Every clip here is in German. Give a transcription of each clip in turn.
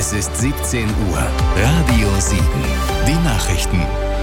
Es ist 17 Uhr. Radio Siegen. Die Nachrichten.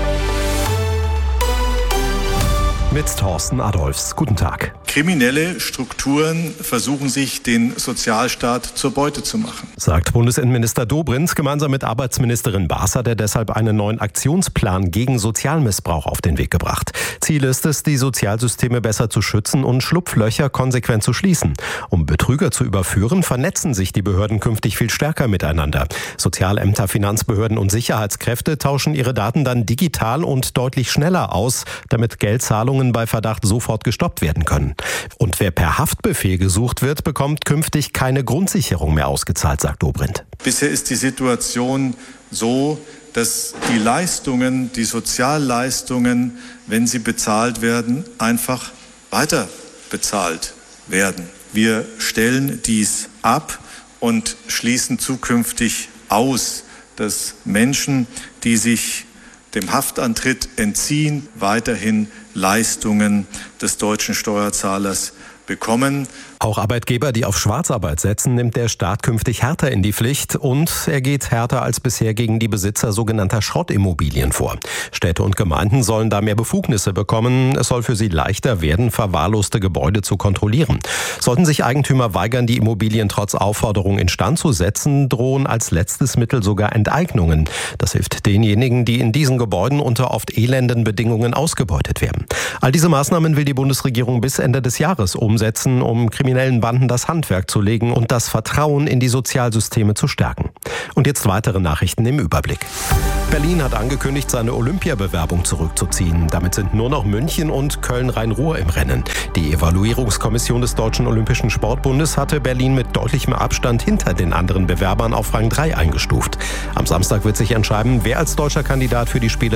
Mit Thorsten Adolfs. Guten Tag. Kriminelle Strukturen versuchen sich, den Sozialstaat zur Beute zu machen, sagt Bundesinnenminister Dobrindt gemeinsam mit Arbeitsministerin Baas hat er deshalb einen neuen Aktionsplan gegen Sozialmissbrauch auf den Weg gebracht. Ziel ist es, die Sozialsysteme besser zu schützen und Schlupflöcher konsequent zu schließen. Um Betrüger zu überführen, vernetzen sich die Behörden künftig viel stärker miteinander. Sozialämter, Finanzbehörden und Sicherheitskräfte tauschen ihre Daten dann digital und deutlich schneller aus, damit Geldzahlungen bei Verdacht sofort gestoppt werden können. Und wer per Haftbefehl gesucht wird, bekommt künftig keine Grundsicherung mehr ausgezahlt, sagt Dobrindt. Bisher ist die Situation so, dass die Leistungen, die Sozialleistungen, wenn sie bezahlt werden, einfach weiter bezahlt werden. Wir stellen dies ab und schließen zukünftig aus, dass Menschen, die sich dem Haftantritt entziehen, weiterhin Leistungen des deutschen Steuerzahlers bekommen. Auch Arbeitgeber, die auf Schwarzarbeit setzen, nimmt der Staat künftig härter in die Pflicht und er geht härter als bisher gegen die Besitzer sogenannter Schrottimmobilien vor. Städte und Gemeinden sollen da mehr Befugnisse bekommen. Es soll für sie leichter werden, verwahrloste Gebäude zu kontrollieren. Sollten sich Eigentümer weigern, die Immobilien trotz Aufforderung instand zu setzen, drohen als letztes Mittel sogar Enteignungen. Das hilft denjenigen, die in diesen Gebäuden unter oft elenden Bedingungen ausgebeutet werden. All diese Maßnahmen will die Bundesregierung bis Ende des Jahres umsetzen, um kriminellen Banden das Handwerk zu legen und das Vertrauen in die Sozialsysteme zu stärken. Und jetzt weitere Nachrichten im Überblick. Berlin hat angekündigt, seine Olympiabewerbung zurückzuziehen. Damit sind nur noch München und Köln-Rhein-Ruhr im Rennen. Die Evaluierungskommission des Deutschen Olympischen Sportbundes hatte Berlin mit deutlichem Abstand hinter den anderen Bewerbern auf Rang 3 eingestuft. Am Samstag wird sich entscheiden, wer als deutscher Kandidat für die Spiele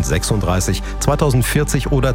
2036, 2040 oder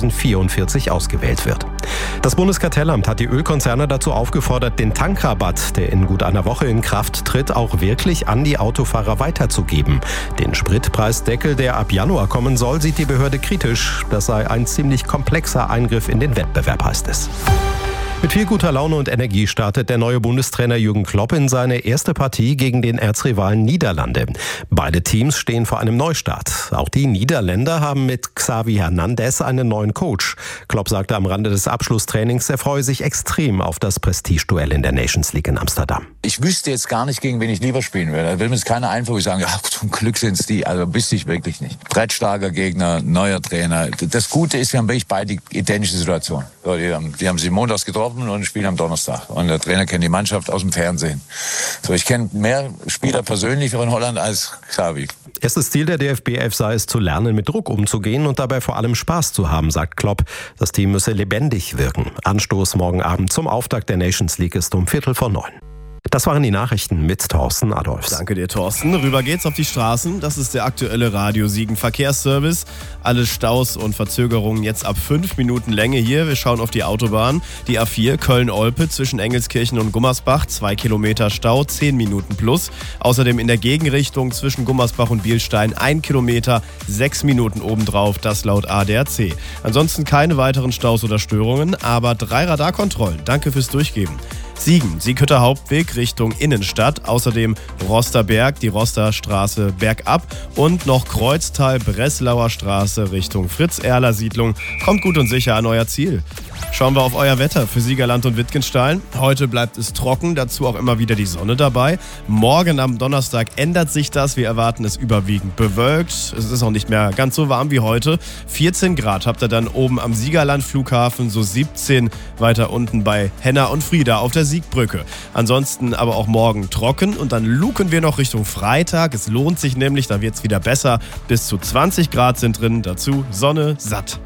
2044 ausgewählt wird. Das Bundeskartellamt hat die Ölkonzerne dazu aufgefordert, den Tankrabatt, der in gut einer Woche in Kraft tritt, auch wirklich an die Autofahrer weiterzugeben. Den Spritpreisdeckel, der ab Januar kommen soll, sieht die Behörde kritisch. Das sei ein ziemlich komplexer Eingriff in den Wettbewerb, heißt es. Mit viel guter Laune und Energie startet der neue Bundestrainer Jürgen Klopp in seine erste Partie gegen den Erzrivalen Niederlande. Beide Teams stehen vor einem Neustart. Auch die Niederländer haben mit Xavi Hernandez einen neuen Coach. Klopp sagte am Rande des Abschlusstrainings, er freue sich extrem auf das Prestigeduell in der Nations League in Amsterdam. Ich wüsste jetzt gar nicht, gegen wen ich lieber spielen würde. Da will mir jetzt keiner einfach sagen, ja, zum Glück sind's die. Also wüsste ich wirklich nicht. Brettstarker Gegner, neuer Trainer. Das Gute ist, wir haben wirklich beide identische Situationen. So, die haben sich montags getroffen und spielen am Donnerstag. Und der Trainer kennt die Mannschaft aus dem Fernsehen. So, ich kenne mehr Spieler persönlich von Holland als Xavi. Erstes Ziel der DFB 11 sei es, zu lernen, mit Druck umzugehen und dabei vor allem Spaß zu haben, sagt Klopp. Das Team müsse lebendig wirken. Anstoß morgen Abend zum Auftakt der Nations League ist um 8:45. Das waren die Nachrichten mit Thorsten Adolfs. Danke dir, Thorsten. Rüber geht's auf die Straßen. Das ist der aktuelle Radio Siegen Verkehrsservice. Alle Staus und Verzögerungen jetzt ab 5 Minuten Länge hier. Wir schauen auf die Autobahn. Die A4 Köln-Olpe zwischen Engelskirchen und Gummersbach. 2 Kilometer Stau, 10 Minuten plus. Außerdem in der Gegenrichtung zwischen Gummersbach und Bielstein 1 Kilometer, 6 Minuten obendrauf. Das laut ADAC. Ansonsten keine weiteren Staus oder Störungen, aber 3 Radarkontrollen. Danke fürs Durchgeben. Siegen, Sieghütter Hauptweg Richtung Innenstadt, außerdem Rosterberg, die Rosterstraße bergab und noch Kreuztal, Breslauer Straße Richtung Fritz-Erler-Siedlung. Kommt gut und sicher an euer Ziel. Schauen wir auf euer Wetter für Siegerland und Wittgenstein. Heute bleibt es trocken, dazu auch immer wieder die Sonne dabei. Morgen am Donnerstag ändert sich das. Wir erwarten es überwiegend bewölkt. Es ist auch nicht mehr ganz so warm wie heute. 14 Grad habt ihr dann oben am Siegerland-Flughafen, so 17 weiter unten bei Henna und Frieda auf der Siegbrücke. Ansonsten aber auch morgen trocken und dann luken wir noch Richtung Freitag. Es lohnt sich nämlich, da wird es wieder besser. Bis zu 20 Grad sind drin, dazu Sonne satt.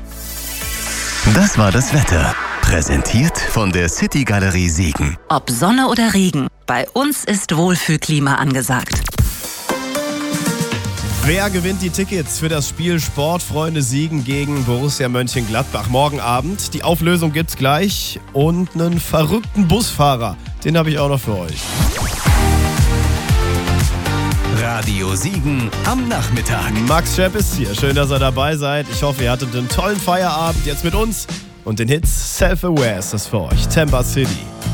Das war das Wetter. Präsentiert von der City Galerie Siegen. Ob Sonne oder Regen, bei uns ist Wohlfühlklima angesagt. Wer gewinnt die Tickets für das Spiel Sportfreunde Siegen gegen Borussia Mönchengladbach morgen Abend? Die Auflösung gibt's gleich und einen verrückten Busfahrer, den habe ich auch noch für euch. Radio Siegen am Nachmittag. Max Schepp ist hier. Schön, dass ihr dabei seid. Ich hoffe, ihr hattet einen tollen Feierabend jetzt mit uns. Und den Hits Self-Aware ist das für euch. Tampa City.